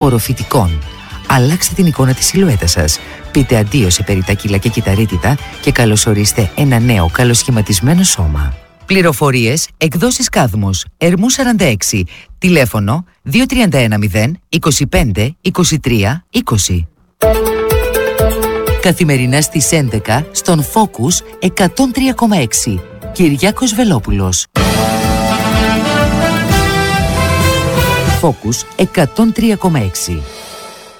οροφητικών. Αλλάξτε την εικόνα της σιλουέτας σας. Πείτε αντίο σε περιτά κιλά και κυταρίτιδα και καλωσορίστε ένα νέο καλοσχηματισμένο σώμα. Πληροφορίες, εκδόσεις Κάδμος, Ερμού 46, τηλέφωνο 2310 25 23 20. Καθημερινά στις 11 στον Focus 103,6. Κυριάκος Βελόπουλος. Focus 103,6.